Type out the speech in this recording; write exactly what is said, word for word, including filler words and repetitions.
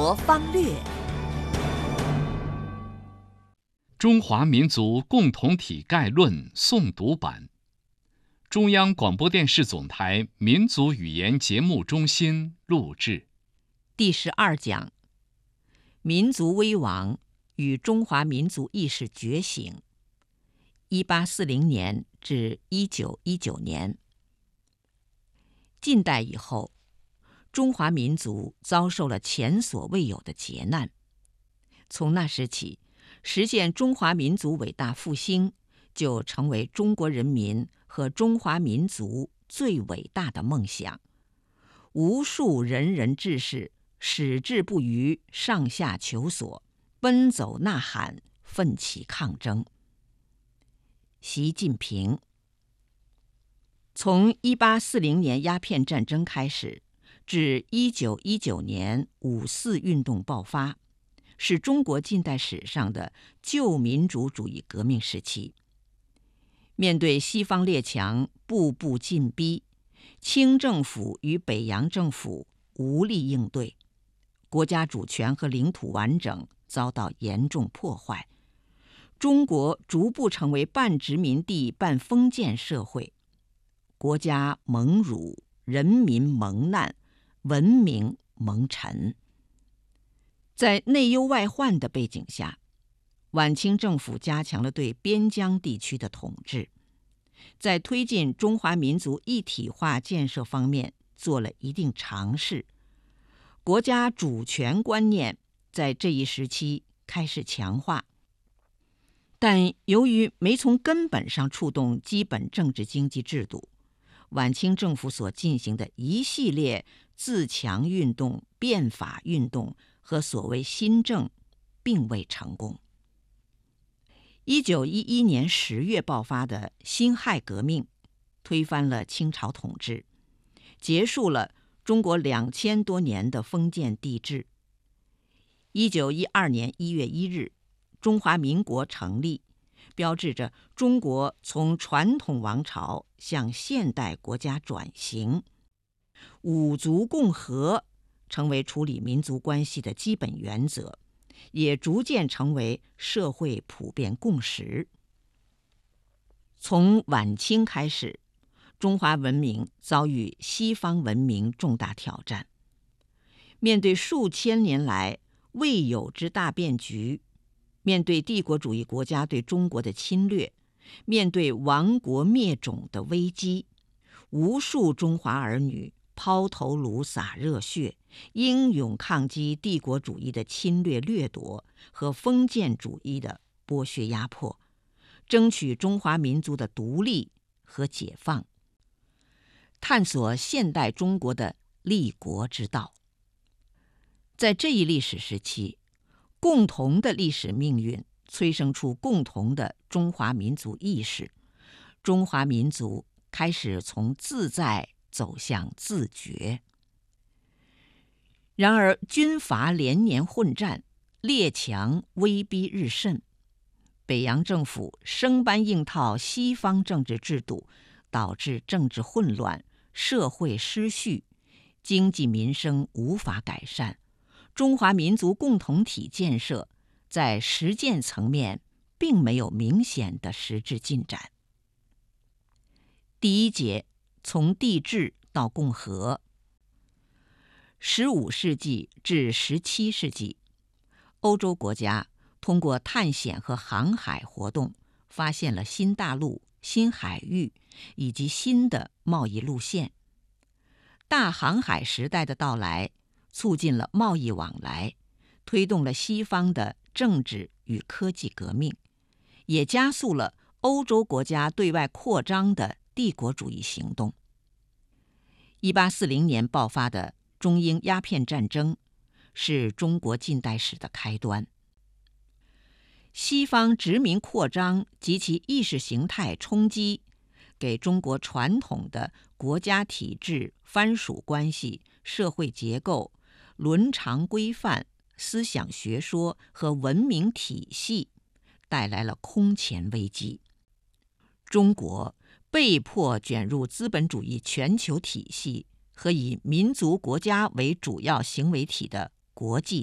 国方略。 中华民族共同体概论诵读版，中央广播电视总台民族语言节目中心录制。 第十二讲：民族危亡与中华民族意识觉醒。一八四零年至一九一九年。近代以后，中华民族遭受了前所未有的劫难。从那时起，实现中华民族伟大复兴就成为中国人民和中华民族最伟大的梦想。无数仁人志士矢志不渝，上下求索，奔走呐喊，奋起抗争。习近平。从一八四零年鸦片战争开始，至一九一九年五四运动爆发，是中国近代史上的旧民主主义革命时期。面对西方列强步步进逼，清政府与北洋政府无力应对，国家主权和领土完整遭到严重破坏，中国逐步成为半殖民地半封建社会，国家蒙辱，人民蒙难，文明蒙尘。在内忧外患的背景下，晚清政府加强了对边疆地区的统治，在推进中华民族一体化建设方面做了一定尝试。国家主权观念在这一时期开始强化，但由于没从根本上触动基本政治经济制度，晚清政府所进行的一系列自强运动、变法运动和所谓新政并未成功。一九一一年十月爆发的辛亥革命，推翻了清朝统治，结束了中国两千多年的封建帝制。一九一二年一月一日，中华民国成立，标志着中国从传统王朝向现代国家转型。五族共和成为处理民族关系的基本原则，也逐渐成为社会普遍共识。从晚清开始，中华文明遭遇西方文明重大挑战。面对数千年来未有之大变局，面对帝国主义国家对中国的侵略，面对亡国灭种的危机，无数中华儿女抛头颅洒热血，英勇抗击帝国主义的侵略掠夺和封建主义的剥削压迫，争取中华民族的独立和解放，探索现代中国的立国之道。在这一历史时期，共同的历史命运催生出共同的中华民族意识，中华民族开始从自在走向自觉。然而军阀连年混战，列强威逼日甚，北洋政府生搬硬套西方政治制度，导致政治混乱，社会失序，经济民生无法改善，中华民族共同体建设在实践层面并没有明显的实质进展。第一节，从帝制到共和。十五世纪至十七世纪，欧洲国家通过探险和航海活动，发现了新大陆、新海域以及新的贸易路线。大航海时代的到来，促进了贸易往来，推动了西方的政治与科技革命，也加速了欧洲国家对外扩张的帝国主义行动。一八四零年爆发的中英鸦片战争，是中国近代史的开端。西方殖民扩张及其意识形态冲击，给中国传统的国家体制、藩属关系、社会结构、伦常规范、思想学说和文明体系带来了空前危机。中国被迫卷入资本主义全球体系和以民族国家为主要行为体的国际